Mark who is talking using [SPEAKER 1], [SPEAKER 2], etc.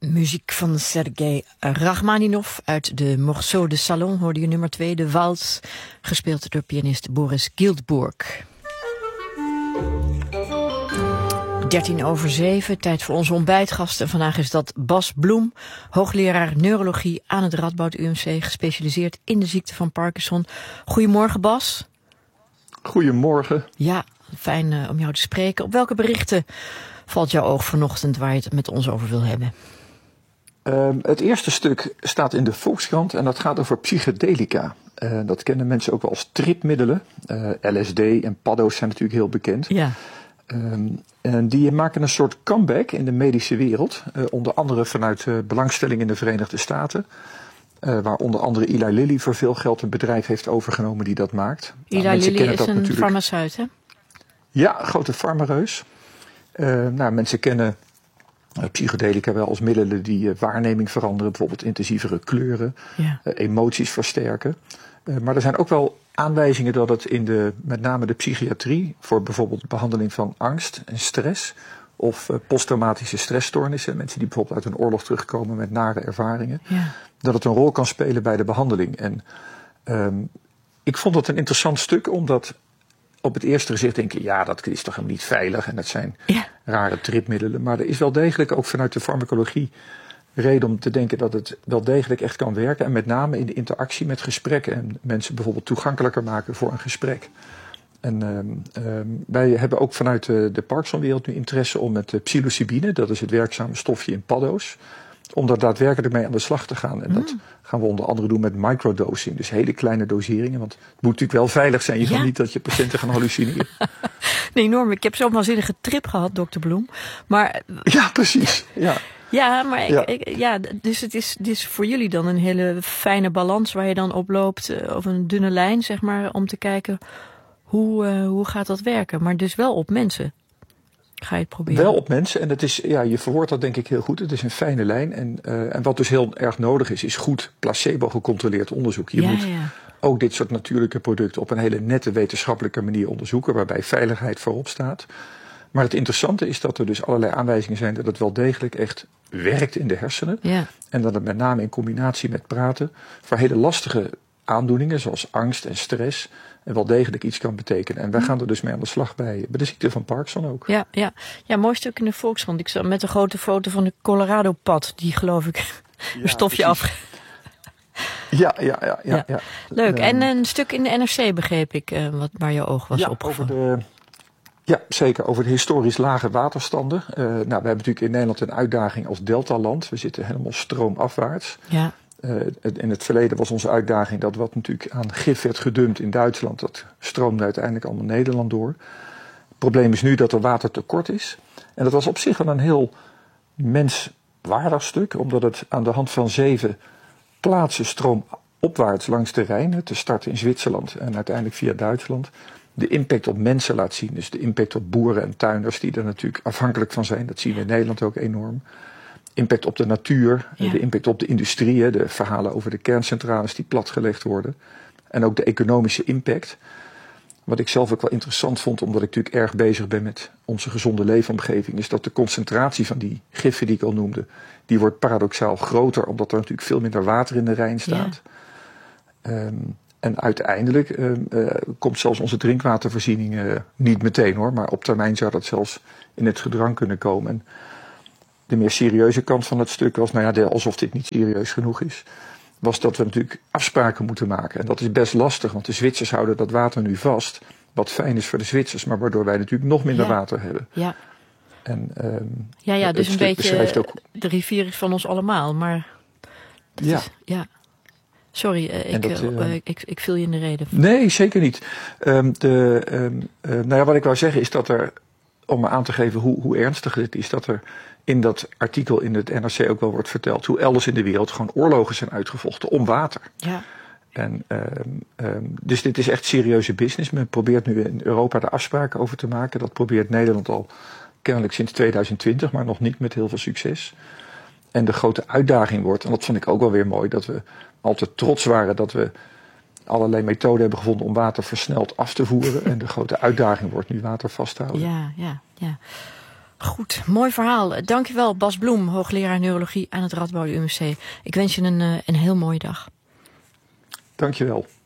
[SPEAKER 1] Muziek van Sergei Rachmaninov uit de Morceau de Salon hoorde je nummer 2, de Wals, gespeeld door pianist Boris Giltburg. 7:13, tijd voor onze ontbijtgasten. Vandaag is dat Bas Bloem, hoogleraar neurologie aan het Radboud UMC, gespecialiseerd in de ziekte van Parkinson. Goedemorgen, Bas.
[SPEAKER 2] Goedemorgen.
[SPEAKER 1] Ja, fijn om jou te spreken. Op welke berichten valt jouw oog vanochtend waar je het met ons over wil hebben?
[SPEAKER 2] Het eerste stuk staat in de Volkskrant en dat gaat over psychedelica. Dat kennen mensen ook wel als tripmiddelen. LSD en paddo's zijn natuurlijk heel bekend.
[SPEAKER 1] Ja.
[SPEAKER 2] En die maken een soort comeback in de medische wereld. Onder andere vanuit belangstelling in de Verenigde Staten. Waar onder andere Eli Lilly voor veel geld een bedrijf heeft overgenomen die dat maakt.
[SPEAKER 1] Eli Lilly is een farmaceut, hè? Ja,
[SPEAKER 2] grote farmareus. Mensen kennen psychedelica wel als middelen die waarneming veranderen. Bijvoorbeeld intensievere kleuren, emoties versterken. Maar er zijn ook wel aanwijzingen dat het in met name de psychiatrie, voor bijvoorbeeld behandeling van angst en stress of posttraumatische stressstoornissen, mensen die bijvoorbeeld uit een oorlog terugkomen met nare ervaringen, dat het een rol kan spelen bij de behandeling. En ik vond dat een interessant stuk, omdat op het eerste gezicht denk je, ja, dat is toch helemaal niet veilig en dat zijn rare tripmiddelen. Maar er is wel degelijk ook vanuit de farmacologie reden om te denken dat het wel degelijk echt kan werken. En met name in de interactie met gesprekken en mensen bijvoorbeeld toegankelijker maken voor een gesprek. En wij hebben ook vanuit de Parkinsonwereld nu interesse om met psilocybine, dat is het werkzame stofje in paddo's, om daar daadwerkelijk mee aan de slag te gaan. En dat gaan we onder andere doen met microdosing. Dus hele kleine doseringen. Want het moet natuurlijk wel veilig zijn. Je wil niet dat je patiënten gaan hallucineren.
[SPEAKER 1] Nee, enorm. Ik heb zo'n waanzinnige trip gehad, dokter Bloem. Maar
[SPEAKER 2] ja, precies.
[SPEAKER 1] Ja, maar dus het is voor jullie dan een hele fijne balans waar je dan op loopt, over een dunne lijn, zeg maar, om te kijken hoe gaat dat werken. Maar dus wel op mensen. Ga je het proberen?
[SPEAKER 2] Wel op mensen. En het is, je verwoordt dat denk ik heel goed. Het is een fijne lijn. En wat dus heel erg nodig is goed placebo-gecontroleerd onderzoek. Je moet ook dit soort natuurlijke producten op een hele nette wetenschappelijke manier onderzoeken, waarbij veiligheid voorop staat. Maar het interessante is dat er dus allerlei aanwijzingen zijn dat het wel degelijk echt werkt in de hersenen. Ja. En dat het met name in combinatie met praten voor hele lastige aandoeningen zoals angst en stress en wel degelijk iets kan betekenen. En wij gaan er dus mee aan de slag bij de ziekte van Parkinson ook.
[SPEAKER 1] Ja, mooi stuk in de Volkskrant. Ik zag met een grote foto van de Colorado-pad, die geloof ik een stofje af.
[SPEAKER 2] Ja.
[SPEAKER 1] Leuk. En een stuk in de NRC begreep ik, waar je oog was opgevallen.
[SPEAKER 2] Ja, zeker. Over de historisch lage waterstanden. We hebben natuurlijk in Nederland een uitdaging als deltaland. We zitten helemaal stroomafwaarts. Ja. In het verleden was onze uitdaging dat wat natuurlijk aan gif werd gedumpt in Duitsland, dat stroomde uiteindelijk allemaal Nederland door. Het probleem is nu dat er watertekort is. En dat was op zich wel een heel menswaardig stuk, omdat het aan de hand van 7 plaatsen stroomopwaarts langs de Rijn, te starten in Zwitserland en uiteindelijk via Duitsland, de impact op mensen laat zien. Dus de impact op boeren en tuinders die er natuurlijk afhankelijk van zijn. Dat zien we in Nederland ook enorm. Impact op de natuur, de impact op de industrie, de verhalen over de kerncentrales die platgelegd worden. En ook de economische impact. Wat ik zelf ook wel interessant vond, omdat ik natuurlijk erg bezig ben met onze gezonde leefomgeving, is dat de concentratie van die giffen die ik al noemde, die wordt paradoxaal groter, omdat er natuurlijk veel minder water in de Rijn staat. Ja. En uiteindelijk komt zelfs onze drinkwatervoorziening niet meteen hoor, maar op termijn zou dat zelfs in het gedrang kunnen komen. En de meer serieuze kant van het stuk was, alsof dit niet serieus genoeg is, was dat we natuurlijk afspraken moeten maken. En dat is best lastig, want de Zwitsers houden dat water nu vast, wat fijn is voor de Zwitsers, maar waardoor wij natuurlijk nog minder water hebben. Ja. En,
[SPEAKER 1] dus een beetje, ook, de rivier is van ons allemaal, maar Sorry, ik viel je in de reden.
[SPEAKER 2] Nee, zeker niet. Wat ik wou zeggen is dat er, om aan te geven hoe ernstig dit is, dat er in dat artikel in het NRC ook wel wordt verteld hoe elders in de wereld gewoon oorlogen zijn uitgevochten om water. Ja. En, dus dit is echt serieuze business. Men probeert nu in Europa de afspraken over te maken. Dat probeert Nederland al kennelijk sinds 2020, maar nog niet met heel veel succes. En de grote uitdaging wordt, en dat vond ik ook wel weer mooi, dat we altijd trots waren dat we allerlei methoden hebben gevonden om water versneld af te voeren. En de grote uitdaging wordt nu water vasthouden.
[SPEAKER 1] Ja. Goed, mooi verhaal. Dankjewel Bas Bloem, hoogleraar neurologie aan het Radboud UMC. Ik wens je een heel mooie dag.
[SPEAKER 2] Dankjewel.